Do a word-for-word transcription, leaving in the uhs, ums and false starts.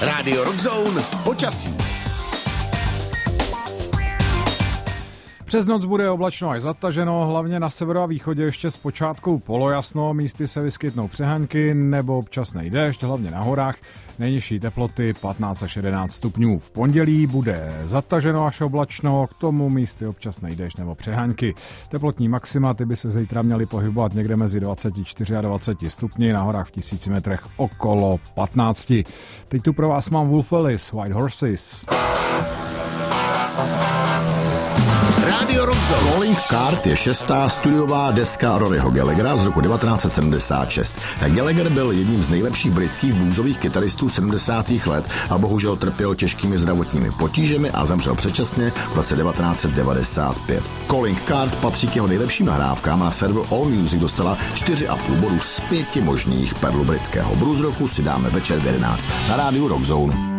Rádio Rockzone počasí. Přes noc bude oblačno až zataženo, hlavně na severu a východě ještě zpočátku polojasno, místy se vyskytnou přehánky nebo občasný déšť, hlavně na horách. Nejnižší teploty patnáct až jedenáct stupňů. V pondělí bude zataženo až oblačno, k tomu místy občasný déšť nebo přehánky. Teplotní maxima ty by se zítra měly pohybovat někde mezi dvacet čtyři a dvacet stupni, na horách v tisíci metrech okolo patnáct. Teď tu pro vás mám Wolf Alice, White Horses. Rádio Rockzone. Calling Card je šestá studiová deska Roryho Gallaghera z roku devatenáct set sedmdesát šest. Gallagher byl jedním z nejlepších britských bluesových kytaristů sedmdesátých let a bohužel trpěl těžkými zdravotními potížemi a zemřel předčasně v roce devatenáct set devadesát pět. Calling Card patří k jeho nejlepším nahrávkám a na serveru AllMusic dostala čtyři a půl bodu z pěti možných. Perlu britského blues roku si dáme večer v jedenáct na rádiu Rockzone.